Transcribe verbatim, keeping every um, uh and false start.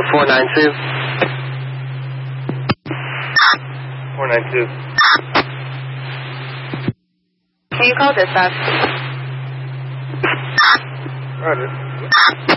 four nine two. four nine two. Can you call dispatch? Roger.